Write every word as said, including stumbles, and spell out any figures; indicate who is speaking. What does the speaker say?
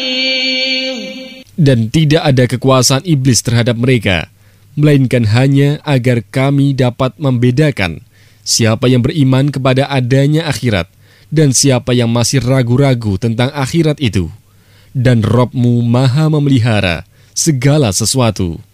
Speaker 1: Dan tidak ada kekuasaan iblis terhadap mereka, melainkan hanya agar kami dapat membedakan siapa yang beriman kepada adanya akhirat dan siapa yang masih ragu-ragu tentang akhirat itu. Dan Rabb-Mu Maha memelihara segala sesuatu.